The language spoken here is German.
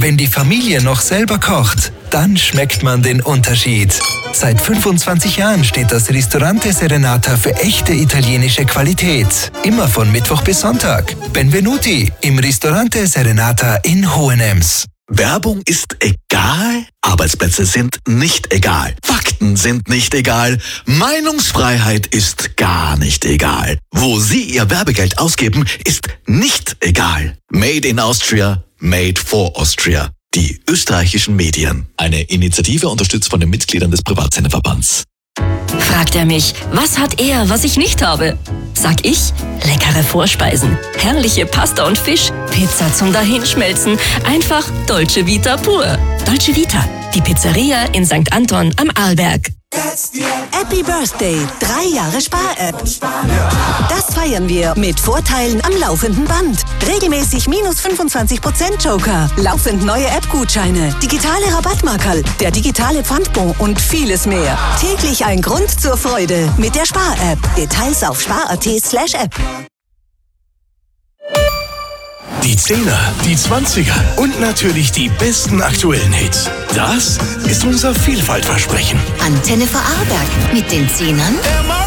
Wenn die Familie noch selber kocht, dann schmeckt man den Unterschied. Seit 25 Jahren steht das Ristorante Serenata für echte italienische Qualität. Immer von Mittwoch bis Sonntag. Benvenuti im Ristorante Serenata in Hohenems. Werbung ist egal, Arbeitsplätze sind nicht egal, Fakten sind nicht egal, Meinungsfreiheit ist gar nicht egal. Wo Sie Ihr Werbegeld ausgeben, ist nicht egal. Made in Austria, made for Austria. Die österreichischen Medien. Eine Initiative unterstützt von den Mitgliedern des Privatsenderverbands. Fragt er mich, was hat er, was ich nicht habe? Sag ich, leckere Vorspeisen, herrliche Pasta und Fisch, Pizza zum Dahinschmelzen, einfach Dolce Vita pur. Dolce Vita, die Pizzeria in St. Anton am Arlberg. Happy Birthday, 3 Jahre Spar-App. Das feiern wir mit Vorteilen am laufenden Band. Regelmäßig minus 25% Joker, laufend neue App-Gutscheine, digitale Rabattmarkerl, der digitale Pfandbon und vieles mehr. Täglich ein Grund zur Freude mit der Spar-App. Details auf spar.at/app. Die 10er, die 20er und natürlich die besten aktuellen Hits. Das ist unser Vielfaltversprechen. Antenne Vorarlberg mit den 10ern